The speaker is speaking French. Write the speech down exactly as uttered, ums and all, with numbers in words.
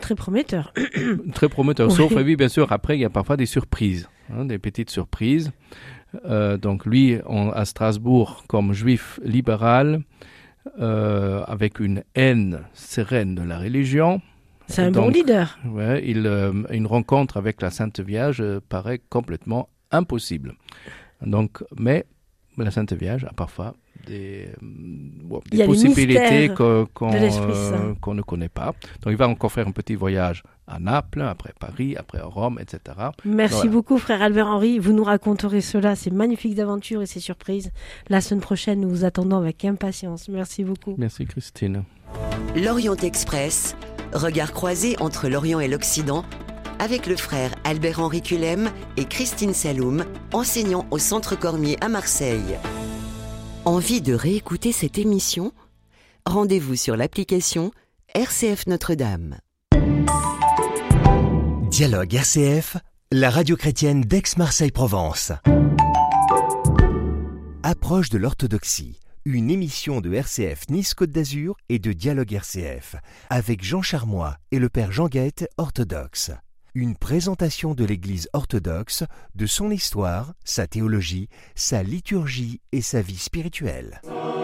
très prometteur. Très prometteur, Oui. sauf, oui, bien sûr, après, il y a parfois des surprises, hein, des petites surprises. Euh, donc lui, on, à Strasbourg, comme juif libéral, euh, avec une haine sereine de la religion. C'est un Donc, bon leader. Ouais, il, euh, une rencontre avec la Sainte Vierge euh, paraît complètement impossible. Donc, mais la Sainte Vierge a parfois des, euh, bon, Il y des a les possibilités mystères que- qu'on, de l'Esprit euh, Saint. qu'on ne connaît pas. Donc il va encore faire un petit voyage à Naples, après Paris, après Rome, et cetera. Merci Voilà. beaucoup, frère Albert Henry. Vous nous raconterez cela, ces magnifiques aventures et ces surprises. La semaine prochaine, nous vous attendons avec impatience. Merci beaucoup. Merci Christine. L'Orient Express, regard croisé entre l'Orient et l'Occident, avec le frère Albert-Henri Culem et Christine Saloum, enseignants au Centre Cormier à Marseille. Envie de réécouter cette émission ? Rendez-vous sur l'application R C F Notre-Dame. Dialogue R C F, la radio chrétienne d'Aix-Marseille-Provence. Approche de l'orthodoxie, une émission de R C F Nice-Côte d'Azur et de Dialogue R C F, avec Jean Charmois et le père Jean Guette, orthodoxe. Une présentation de l'Église orthodoxe, de son histoire, sa théologie, sa liturgie et sa vie spirituelle.